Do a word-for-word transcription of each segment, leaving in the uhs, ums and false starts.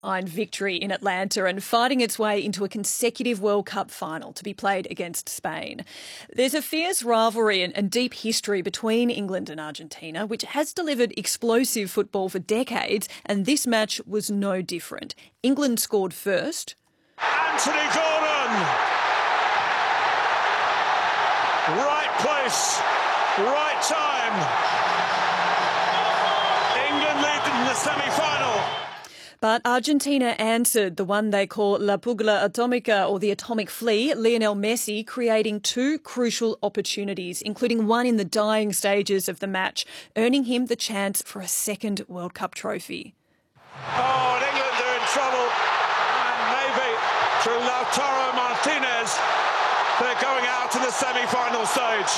victory in Atlanta and fighting its way into a consecutive World Cup final to be played against Spain. There's a fierce rivalry and, and deep history between England and Argentina, which has delivered explosive football for decades, and this match was no different. England scored first. Anthony Gordon! Right place, right time. England lead in the semi-final. But Argentina answered, the one they call La Pugla Atomica, or the atomic flea, Lionel Messi, creating two crucial opportunities, including one in the dying stages of the match, earning him the chance for a second World Cup trophy. Oh, and England are in trouble. And maybe through Lautaro Martinez, they're going out to the semi-final stage.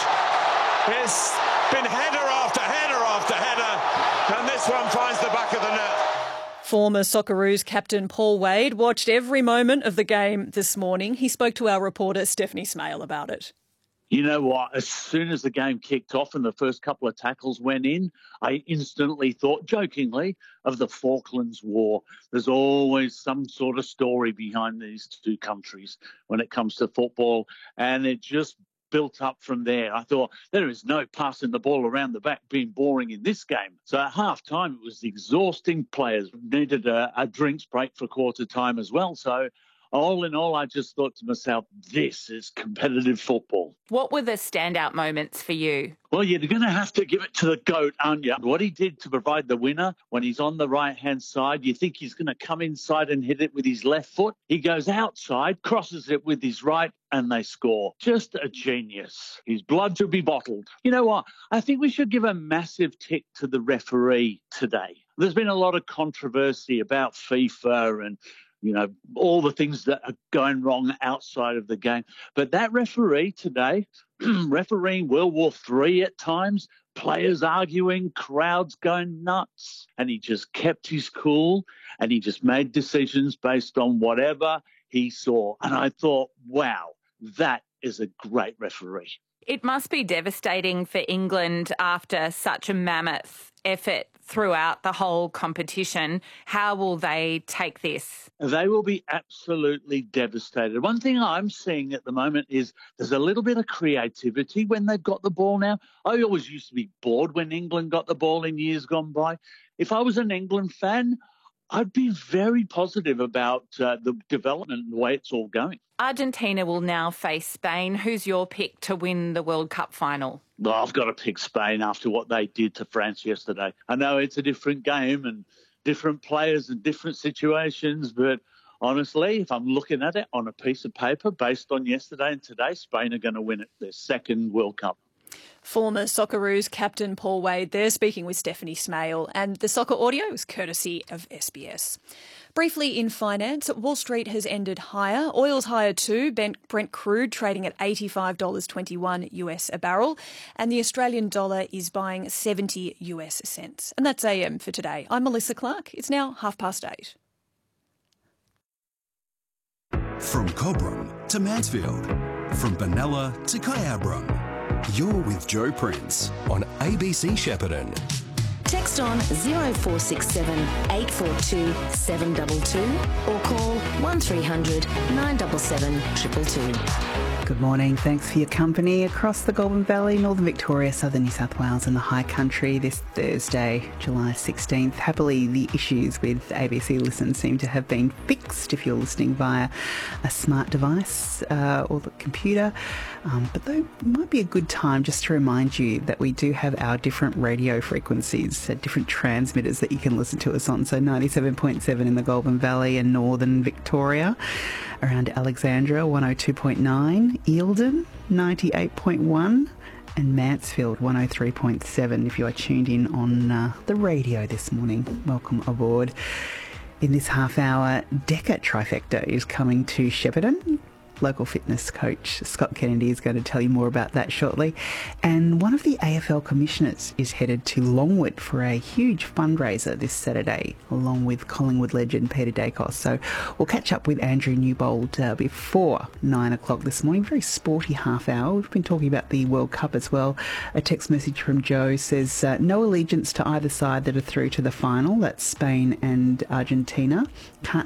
It's been header after header after header, and this one finds the back of the net. Former Socceroos captain Paul Wade watched every moment of the game this morning. He spoke to our reporter Stephanie Smale about it. You know what? As soon as the game kicked off and the first couple of tackles went in, I instantly thought, jokingly, of the Falklands War. There's always some sort of story behind these two countries when it comes to football, and it just built up from there. I thought there is no passing the ball around the back being boring in this game. So at half time, it was exhausting. Players needed a, a drinks break for quarter time as well. So all in all, I just thought to myself, this is competitive football. What were the standout moments for you? Well, you're going to have to give it to the GOAT, aren't you? What he did to provide the winner when he's on the right-hand side, you think he's going to come inside and hit it with his left foot. He goes outside, crosses it with his right, and they score. Just a genius. His blood to be bottled. You know what? I think we should give a massive tick to the referee today. There's been a lot of controversy about FIFA and you know, all the things that are going wrong outside of the game. But that referee today, refereeing World War Three at times, players arguing, crowds going nuts, and he just kept his cool and he just made decisions based on whatever he saw. And I thought, wow, that is a great referee. It must be devastating for England after such a mammoth effort throughout the whole competition. How will they take this? They will be absolutely devastated. One thing I'm seeing at the moment is there's a little bit of creativity when they've got the ball now. I always used to be bored when England got the ball in years gone by. If I was an England fan, I'd be very positive about uh, the development and the way it's all going. Argentina will now face Spain. Who's your pick to win the World Cup final? Well, I've got to pick Spain after what they did to France yesterday. I know it's a different game and different players and different situations, but honestly, if I'm looking at it on a piece of paper based on yesterday and today, Spain are going to win it, their second World Cup. Former Socceroos captain Paul Wade there speaking with Stephanie Smale, and the soccer audio is courtesy of S B S. Briefly in finance, Wall Street has ended higher. Oil's higher too, Brent crude trading at eighty-five dollars twenty-one US a barrel, and the Australian dollar is buying seventy US cents. And that's A M for today. I'm Melissa Clark. It's now half past eight. From Cobram to Mansfield, from Benalla to Kyabram, you're with Joe Prince on A B C Shepparton. Text on zero four six seven eight four two seven two two or call one three hundred nine seven seven two two two. Good morning. Thanks for your company across the Goulburn Valley, Northern Victoria, Southern New South Wales and the High Country this Thursday, July sixteenth. Happily, the issues with A B C Listen seem to have been fixed if you're listening via a smart device uh, or the computer. Um, but though it might be a good time just to remind you that we do have our different radio frequencies, uh, different transmitters that you can listen to us on. So ninety-seven point seven in the Goulburn Valley and Northern Victoria. Around Alexandra, one oh two point nine, Eildon, ninety-eight point one, and Mansfield, one oh three point seven. If you are tuned in on uh, the radio this morning, welcome aboard. In this half hour, Decca Trifecta is coming to Shepparton. local fitness coach Scott Kennedy is going to tell you more about that shortly. And one of the A F L commissioners is headed to Longwood for a huge fundraiser this Saturday, along with Collingwood legend Peter Dacos. So we'll catch up with Andrew Newbold uh, before nine o'clock this morning. Very sporty half hour. We've been talking about the World Cup as well. A text message from Joe says, uh, no allegiance to either side that are through to the final. That's Spain and Argentina. Can't